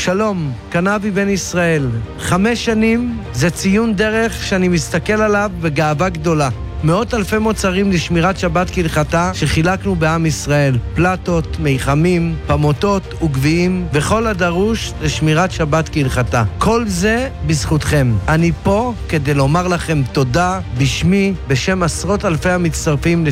שלום, קנבי בן ישראל. 5 שנים זה ציון דרך שאני מסתכל עליו בגאווה גדולה. מאות אלפי מוצרים לשמירת שבת כהלכתה שחילקנו בעם ישראל. פלטות, מיחמים, פמוטות וגביעים וכל הדרוש לשמירת שבת כהלכתה. כל זה בזכותכם. אני פה כדי לומר לכם תודה בשמי, בשם עשרות אלפי המצטרפים